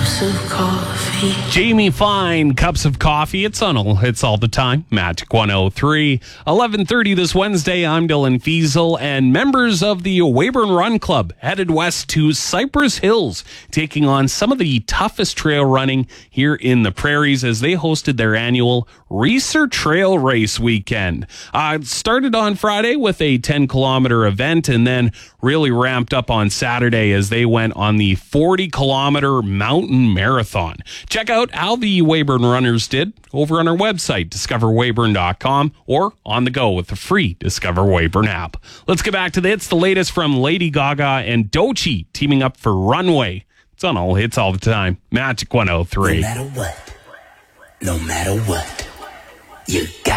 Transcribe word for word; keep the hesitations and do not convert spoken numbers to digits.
cups of coffee. Jamie Fine, Cups of Coffee. It's on all, it's all the time. Magic one oh three. eleven thirty this Wednesday. I'm Dylan Fiesel, and members of the Weyburn Run Club headed west to Cypress Hills, taking on some of the toughest trail running here in the prairies as they hosted their annual Reeser Trail Race weekend. Uh, it started on Friday with a ten kilometer event and then really ramped up on Saturday as they went on the forty kilometer mountain marathon. Check out how the Weyburn runners did over on our website, discover weyburn dot com, or on the go with the free Discover Weyburn app. Let's get back to the It's the latest from Lady Gaga and Doechii teaming up for Runway. It's on all hits all the time. Magic one oh three. No matter what, no matter what, you got